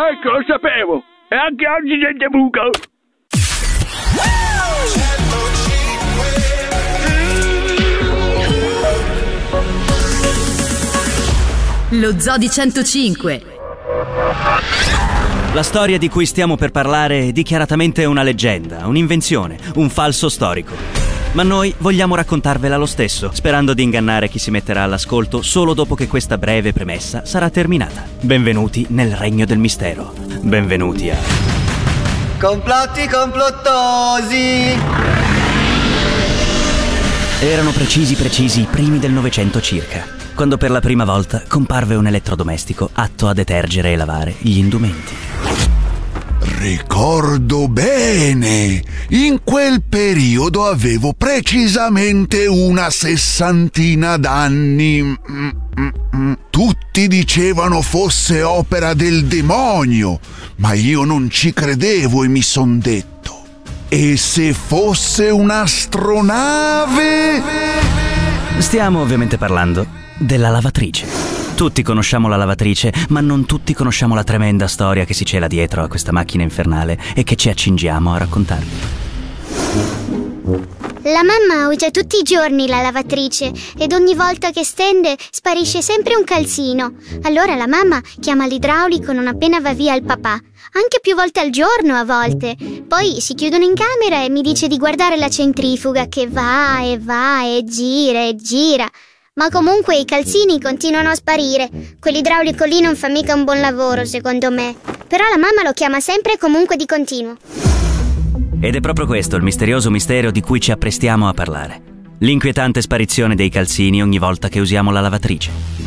Ecco, lo sapevo. E anche oggi sente buco. Lo Zoo di 105. La storia di cui stiamo per parlare è dichiaratamente una leggenda, un'invenzione, un falso storico. Ma noi vogliamo raccontarvela lo stesso, sperando di ingannare chi si metterà all'ascolto solo dopo che questa breve premessa sarà terminata. Benvenuti nel regno del mistero. Benvenuti a... Complotti complottosi! Erano precisi i primi del Novecento circa, quando per la prima volta comparve un elettrodomestico atto a detergere e lavare gli indumenti. Ricordo bene, in quel periodo avevo precisamente una 60 d'anni. Tutti dicevano fosse opera del demonio, ma io non ci credevo e mi son detto: e se fosse un'astronave? Stiamo ovviamente parlando della lavatrice. Tutti conosciamo la lavatrice, ma non tutti conosciamo la tremenda storia che si cela dietro a questa macchina infernale e che ci accingiamo a raccontarvi. La mamma usa tutti i giorni la lavatrice ed ogni volta che stende sparisce sempre un calzino. Allora la mamma chiama l'idraulico non appena va via il papà, anche più volte al giorno a volte. Poi si chiudono in camera e mi dice di guardare la centrifuga che va e gira e gira. Ma comunque i calzini continuano a sparire. Quell'idraulico lì non fa mica un buon lavoro, secondo me. Però la mamma lo chiama sempre e comunque di continuo. Ed è proprio questo il misterioso mistero di cui ci apprestiamo a parlare. L'inquietante sparizione dei calzini ogni volta che usiamo la lavatrice.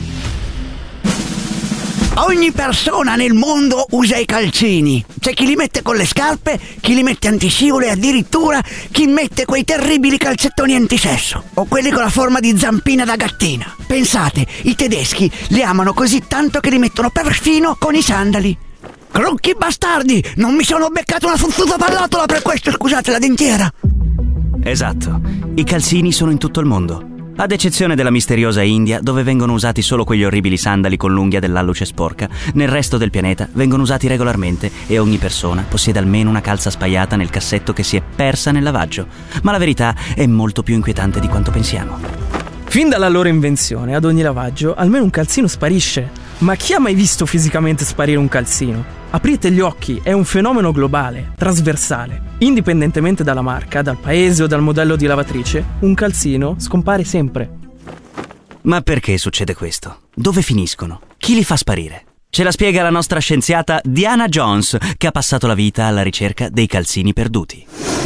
Ogni persona nel mondo usa i calzini. C'è chi li mette con le scarpe, chi li mette antiscivolo e addirittura chi mette quei terribili calzettoni antisesso o quelli con la forma di zampina da gattina. Pensate, i tedeschi li amano così tanto che li mettono perfino con i sandali. Crocchi bastardi, non mi sono beccato una fuzzuta pallatola per questo, scusate la dentiera. Esatto, i calzini sono in tutto il mondo, ad eccezione della misteriosa India, dove vengono usati solo quegli orribili sandali con l'unghia dell'alluce sporca. Nel resto del pianeta vengono usati regolarmente e ogni persona possiede almeno una calza spaiata nel cassetto che si è persa nel lavaggio. Ma la verità è molto più inquietante di quanto pensiamo. Fin dalla loro invenzione, ad ogni lavaggio, almeno un calzino sparisce. Ma chi ha mai visto fisicamente sparire un calzino? Aprite gli occhi, è un fenomeno globale, trasversale. Indipendentemente dalla marca, dal paese o dal modello di lavatrice, un calzino scompare sempre. Ma perché succede questo? Dove finiscono? Chi li fa sparire? Ce la spiega la nostra scienziata Diana Jones, che ha passato la vita alla ricerca dei calzini perduti.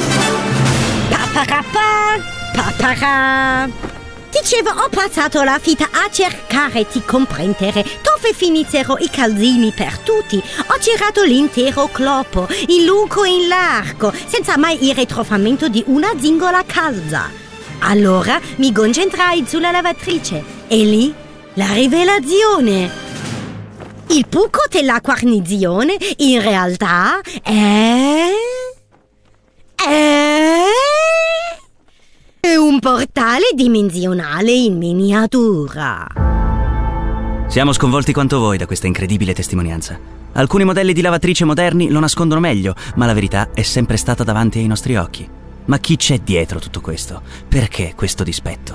Dicevo, ho passato la vita a cercare di comprendere dove finissero i calzini perduti. Ho girato l'intero globo, in lungo e in largo, senza mai il ritrovamento di una singola calza. Allora mi concentrai sulla lavatrice e lì la rivelazione. Il buco della guarnizione in realtà è un portale dimensionale in miniatura. Siamo sconvolti quanto voi da questa incredibile testimonianza. Alcuni modelli di lavatrice moderni lo nascondono meglio, ma la verità è sempre stata davanti ai nostri occhi. Ma chi c'è dietro tutto questo? Perché questo dispetto?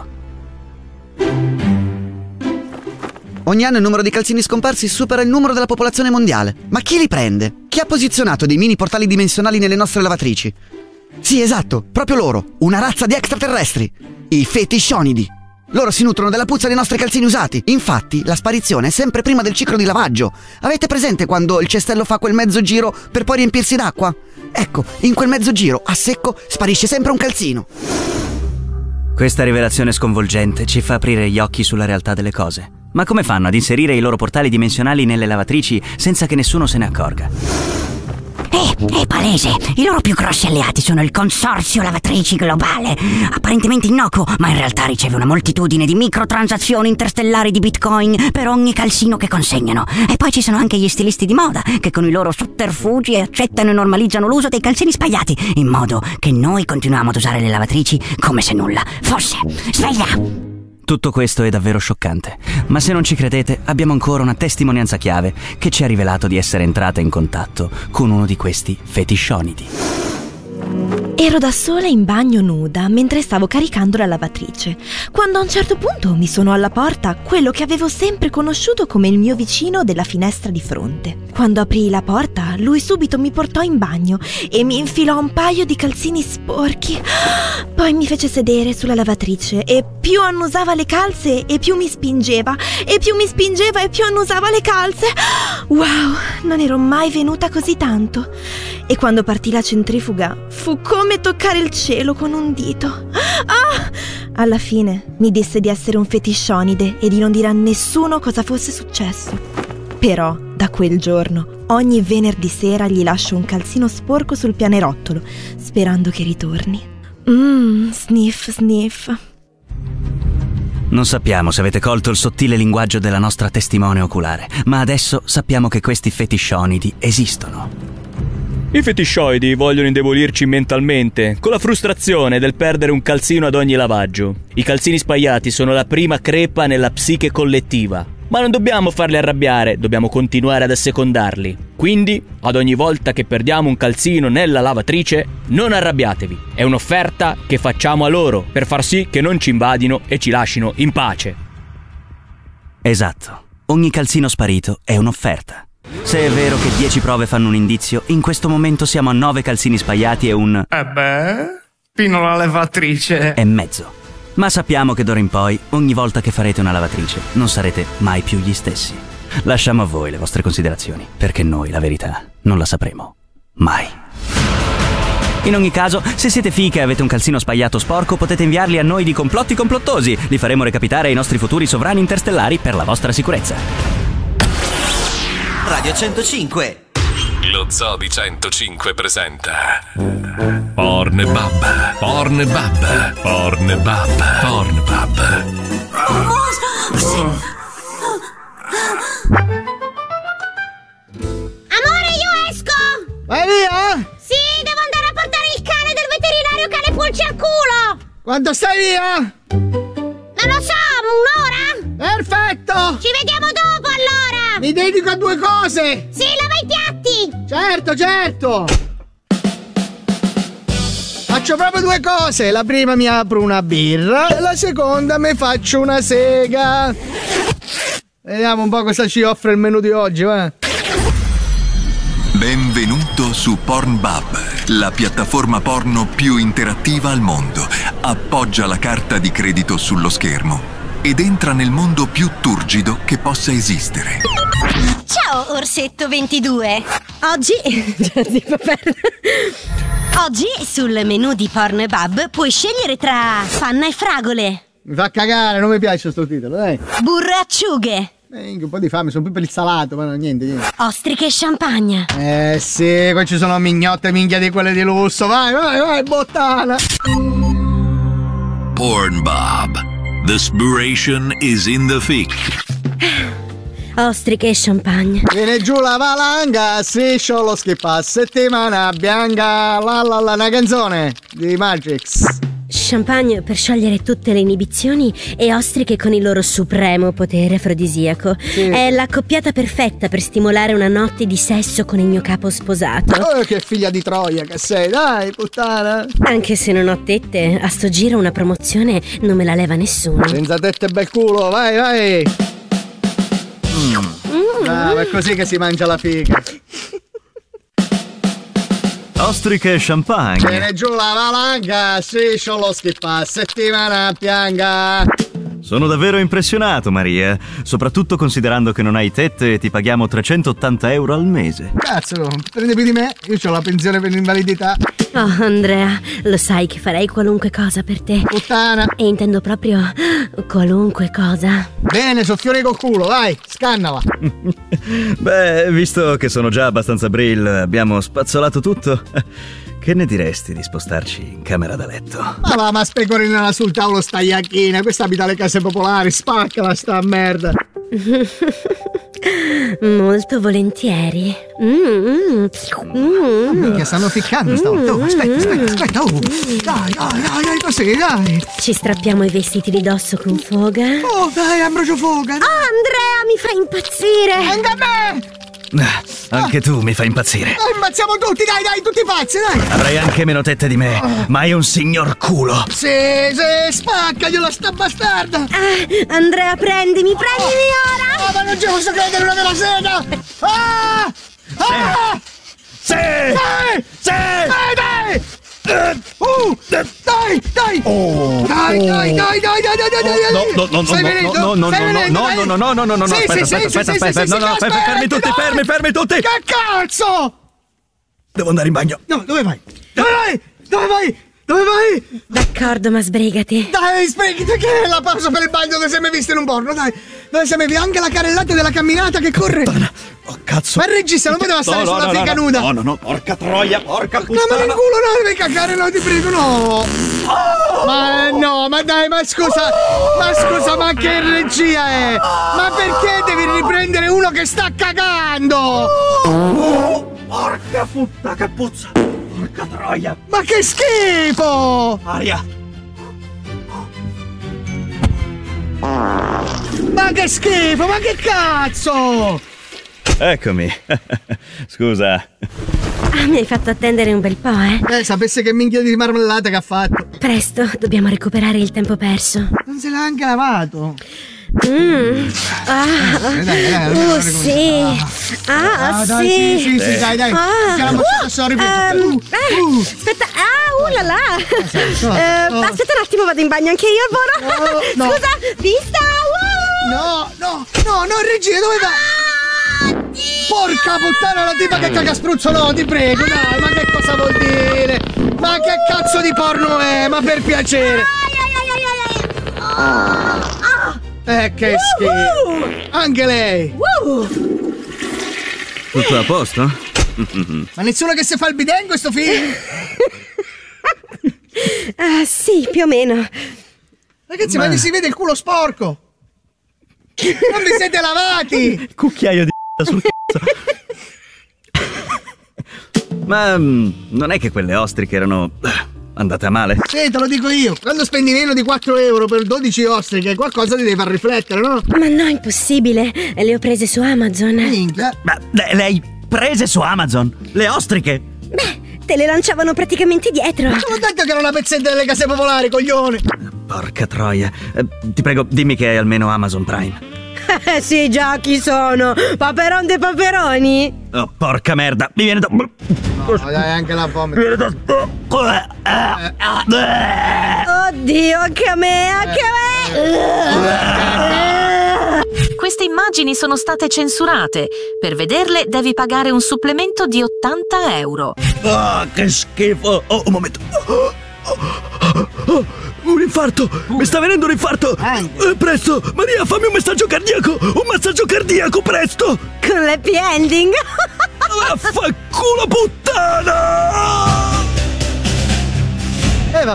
Ogni anno il numero di calzini scomparsi supera il numero della popolazione mondiale. Ma chi li prende? Chi ha posizionato dei mini portali dimensionali nelle nostre lavatrici? Sì, esatto, proprio loro, una razza di extraterrestri, i fetishonidi. Loro si nutrono della puzza dei nostri calzini usati. Infatti, la sparizione è sempre prima del ciclo di lavaggio. Avete presente quando il cestello fa quel mezzo giro per poi riempirsi d'acqua? Ecco, in quel mezzo giro, a secco, sparisce sempre un calzino. Questa rivelazione sconvolgente ci fa aprire gli occhi sulla realtà delle cose. Ma come fanno ad inserire i loro portali dimensionali nelle lavatrici senza che nessuno se ne accorga? È palese, i loro più grossi alleati sono il Consorzio Lavatrici Globale, apparentemente innocuo, ma in realtà riceve una moltitudine di microtransazioni interstellari di bitcoin per ogni calzino che consegnano. E poi ci sono anche gli stilisti di moda, che con i loro sotterfugi accettano e normalizzano l'uso dei calzini spaiati, in modo che noi continuiamo ad usare le lavatrici come se nulla fosse. Sveglia! Tutto questo è davvero scioccante, ma se non ci credete abbiamo ancora una testimonianza chiave che ci ha rivelato di essere entrata in contatto con uno di questi fetiscionidi. Ero da sola in bagno nuda mentre stavo caricando la lavatrice, quando a un certo punto mi suonò alla porta quello che avevo sempre conosciuto come il mio vicino della finestra di fronte. Quando aprii la porta, lui subito mi portò in bagno e mi infilò un paio di calzini sporchi. Poi mi fece sedere sulla lavatrice e più annusava le calze e più mi spingeva, e più mi spingeva e più annusava le calze. Wow, non ero mai venuta così tanto. E quando partì la centrifuga, fu come toccare il cielo con un dito. Ah! Alla fine mi disse di essere un fetiscionide e di non dire a nessuno cosa fosse successo. Però, da quel giorno, ogni venerdì sera gli lascio un calzino sporco sul pianerottolo, sperando che ritorni. Sniff, sniff. Non sappiamo se avete colto il sottile linguaggio della nostra testimone oculare, ma adesso sappiamo che questi fetiscionidi esistono. I fetiscioidi vogliono indebolirci mentalmente, con la frustrazione del perdere un calzino ad ogni lavaggio. I calzini spaiati sono la prima crepa nella psiche collettiva. Ma non dobbiamo farli arrabbiare, dobbiamo continuare ad assecondarli. Quindi, ad ogni volta che perdiamo un calzino nella lavatrice, non arrabbiatevi. È un'offerta che facciamo a loro, per far sì che non ci invadino e ci lascino in pace. Esatto. Ogni calzino sparito è un'offerta. Se è vero che 10 prove fanno un indizio, in questo momento siamo a 9 calzini spaiati e un... fino alla lavatrice. E mezzo. Ma sappiamo che d'ora in poi, ogni volta che farete una lavatrice, non sarete mai più gli stessi. Lasciamo a voi le vostre considerazioni, perché noi la verità non la sapremo mai. In ogni caso, se siete fiche e avete un calzino spaiato sporco, potete inviarli a noi di Complotti Complottosi. Li faremo recapitare ai nostri futuri sovrani interstellari per la vostra sicurezza. Radio 105. Lo Zoo di 105 presenta Pornbub, Pornbub, Pornbub, Pornbub. Amore, io esco! Vai via? Sì, devo andare a portare il cane del veterinario che ha le pulci al culo! Quando stai via? Non lo so, un'ora? Perfetto! Ci vediamo dopo allora! Mi dedico a 2 cose! Sì, lava i piatti! Certo, certo! Faccio proprio 2 cose. La prima mi apro una birra e la seconda mi faccio una sega. Vediamo un po' cosa ci offre il menù di oggi, va? Benvenuto su Pornbub, la piattaforma porno più interattiva al mondo. Appoggia la carta di credito sullo schermo ed entra nel mondo più turgido che possa esistere. Ciao Orsetto 22. Oggi sul menù di Pornbub puoi scegliere tra panna e fragole, Mi fa cagare, non mi piace sto titolo, dai. burro e acciughe, Un po' di fame, sono più per il salato, ma no, niente. ostriche e champagne. Sì, qua ci sono mignotte minchia di quelle di lusso. Vai, bottana. Pornbub. The inspiration is in the thick. Ostriche e champagne. Viene giù la valanga, striscio lo schippa, settimana bianca, una canzone di Matrix. Champagne per sciogliere tutte le inibizioni e ostriche con il loro supremo potere afrodisiaco. Sì. È l'accoppiata perfetta per stimolare una notte di sesso con il mio capo sposato. Oh, che figlia di Troia che sei, dai, puttana. Anche se non ho tette, a sto giro una promozione non me la leva nessuno. Senza tette e bel culo, vai. È così che si mangia la figa. Ostriche e champagne. Viene giù la valanga, striscio lo schippa, settimana bianca. Sono davvero impressionato, Maria, soprattutto considerando che non hai tette e ti paghiamo 380 euro al mese. Cazzo, prende più di me, io ho la pensione per l'invalidità. Oh, Andrea, lo sai che farei qualunque cosa per te. Puttana. E intendo proprio qualunque cosa. Bene, soffiore col culo, vai, scannala. Beh, visto che sono già abbastanza brill, abbiamo spazzolato tutto. Che ne diresti di spostarci in camera da letto? Ma specorinala sul tavolo sta iacchina, questa abita alle case popolari, spaccala sta merda. Molto volentieri. Minchia, stanno ficcando stavolta. Oh, aspetta. Oh. Dai, così, dai. Ci strappiamo i vestiti di dosso con foga. Oh, dai, Ambrogio Foga. Andrea, mi fa impazzire. Anche a me. Anche tu mi fai impazzire. Impazziamo tutti, dai, tutti pazzi, dai. Avrai anche meno tette di me, ma è un signor culo. Sì, spaccagliela sta bastarda. Andrea, prendimi ora. Ma non ci posso credere, una della sega. Sì! Dai! Dai! No, fermi tutti! Che cazzo? Devo andare in bagno. No, dove vai? Dove vai? D'accordo, ma sbrigati. Dai, sbrigati, che è la pausa per il bagno dove sei mai visto in un porno, dai. Dove sei mai visto anche la carrellata della camminata che corre. Oh, cazzo. Ma il regista non poteva stare sulla figa nuda. No, porca troia, porca puttana. No, ma nel culo no, devi cagare, no, ti prego, no. Ma dai, ma scusa, ma che regia è? Ma perché devi riprendere uno che sta cagando? Porca puttana, che puzza. Porca troia. Ma che schifo! Aria. Ma che schifo, ma che cazzo! Eccomi. Scusa. Mi hai fatto attendere un bel po', eh? Sapesse che minchia di marmellata che ha fatto. Presto, dobbiamo recuperare il tempo perso. Non se l'ha anche lavato. Sì. Sì, dai. Aspetta, là là. Aspetta un attimo, vado in bagno anche io, Boro. Scusa, vista. No, regia, dove va? Porca puttana, la tipa che caga spruzzo, no, ti prego, dai, ma che cosa vuol dire? Ma che cazzo di porno è? Ma per piacere. Che schifo. Anche lei. Tutto a posto? Ma nessuno che si fa il bidet in questo film? Sì, più o meno. Ragazzi, ma si vede il culo sporco. Non vi siete lavati. Cucchiaio di sul cazzo. Ma non è che quelle ostriche erano andate a male? Sì, te lo dico io. Quando spendi meno di 4 euro per 12 ostriche, qualcosa ti deve far riflettere, no? Ma no, impossibile. Le ho prese su Amazon. Minchia. Ma le hai prese su Amazon? Le ostriche? Beh, te le lanciavano praticamente dietro. Ma sono detto che era una pezzetta delle case popolari, coglione. Porca troia. Ti prego, dimmi che hai almeno Amazon Prime. Sì, già, chi sono? Paperon dei paperoni? Oh, porca merda, mi viene da... No, dai, anche la vomito. Mi viene da... Oddio, anche a me. Queste immagini sono state censurate. Per vederle devi pagare un supplemento di 80 euro. Che schifo. Oh, un momento. Un infarto! Mi sta venendo un infarto! Presto! Maria, fammi un massaggio cardiaco! Un massaggio cardiaco, presto! Con l'happy ending! Vaffanculo puttana! Va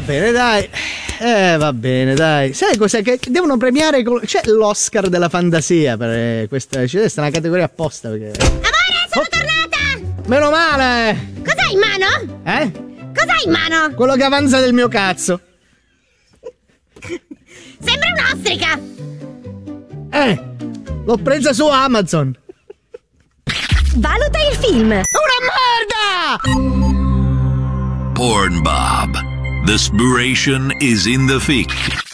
bene, dai. Sai cos'è? Che devono premiare. C'è l'Oscar della fantasia per questa. C'è una categoria apposta. Perché... Amore, sono tornata! Meno male! Cos'hai in mano? Cos'hai in mano? Quello che avanza del mio cazzo. Sembra un'ostrica! L'ho presa su Amazon. Valuta il film. Una merda! Pornbob. The spiration is in the fic.